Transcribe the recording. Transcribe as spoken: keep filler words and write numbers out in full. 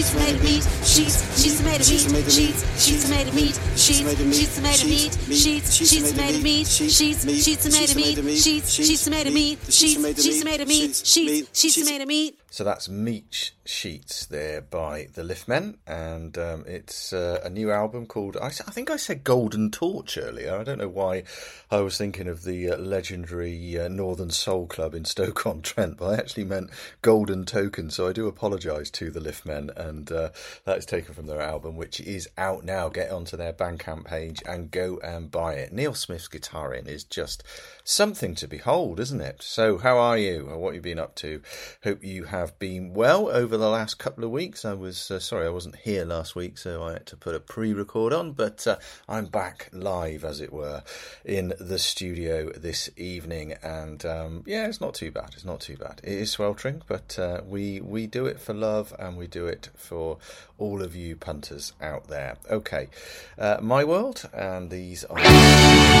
Sheets made of meat, sheets, sheets made of meat, sheets, sheets made of meat, sheets, sheets made of meat, sheets, sheets made of meat, sheets, sheets made of meat, sheets, sheets made of meat, sheets, sheets made of meat, sheets, sheets made of meat. So that's Meat Sheets there by the Liftmen, and um, it's uh, a new album called, I, I think I said Golden Torch earlier. I don't know why I was thinking of the uh, legendary uh, Northern Soul Club in Stoke-on-Trent, but I actually meant Golden Token, so I do apologise to the Liftmen, and uh, that is taken from their album, which is out now. Get onto their Bandcamp page and go and buy it. Neil Smith's guitaring is just something to behold, isn't it? So how are you? What have you been up to? Hope you have have been well over the last couple of weeks. I was uh, sorry I wasn't here last week, so I had to put a pre-record on, but uh, I'm back live, as it were, in the studio this evening, and um, yeah, it's not too bad. It's not too bad. It is sweltering, but uh, we we do it for love, and we do it for all of you punters out there. Okay, uh, My World, and these are